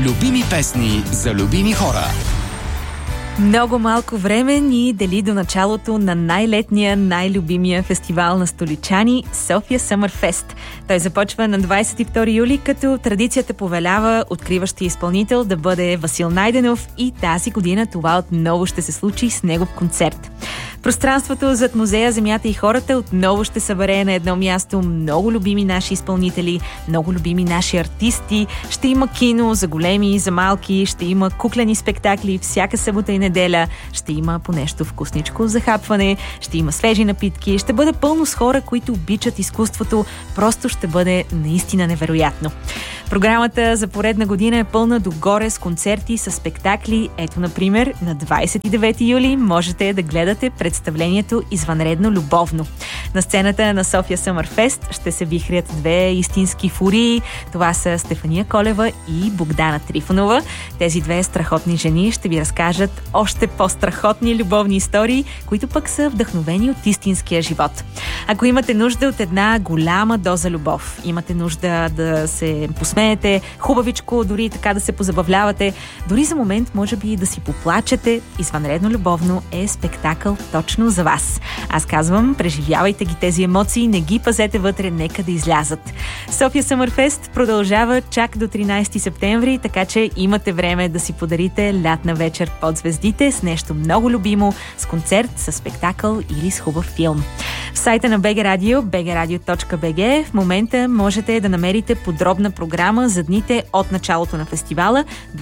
Любими песни за любими хора. Много малко време ни дели до началото на най-летния, най-любимия фестивал на столичани – София Summer-Fest. Той започва на 22 юли, като традицията повелява откриващия изпълнител да бъде Васил Найденов и тази година това отново ще се случи с негов концерт. Пространството зад музея "Земята и хората" отново ще събере на едно място много любими наши изпълнители, много любими наши артисти. Ще има кино за големи и за малки, ще има куклени спектакли всяка събота и неделя, ще има по нещо вкусничко за хапване, ще има свежи напитки, ще бъде пълно с хора, които обичат изкуството. Просто ще бъде наистина невероятно. Програмата за поредна година е пълна догоре с концерти, с спектакли. Ето, например, на 29 юли можете да гледате представлението "Извънредно любовно". На сцената на София Summer-Fest ще се вихрят две истински фурии. Това са Стефания Колева и Богдана Трифонова. Тези две страхотни жени ще ви разкажат още по-страхотни любовни истории, които пък са вдъхновени от истинския живот. Ако имате нужда от една голяма доза любов, имате нужда да се посмеете, хубавичко, дори така да се позабавлявате, дори за момент може би да си поплачете, "Извънредно любовно" е спектакъл точно за вас. Аз казвам, преживявайте ги тези емоции, не ги пазете вътре, нека да излязат. София Summer-Fest продължава чак до 13 септември, така че имате време да си подарите лятна вечер под звездите с нещо много любимо, с концерт, с спектакъл или с хубав филм. В сайта на BG Radio, bgradio.bg, в момента можете да намерите подробна програма за дните от началото на фестивала,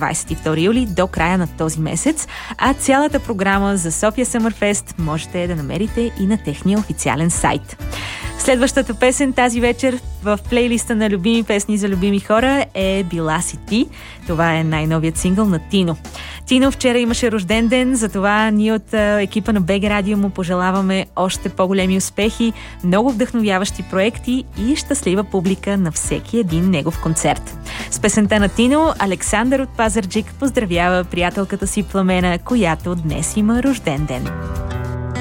22 юли, до края на този месец, а цялата програма за София Summer-Fest можете да намерите и на техния официален сайт. Следващата песен тази вечер в плейлиста на любими песни за любими хора е "Била си ти". Това е най-новият сингъл на Тино. Тино вчера имаше рожден ден, затова ние от екипа на BG Radio му пожелаваме още по-големи успехи, много вдъхновяващи проекти и щастлива публика на всеки един негов концерт. С песента на Тино, Александър от Пазарджик поздравява приятелката си Пламена, която днес има рожден ден.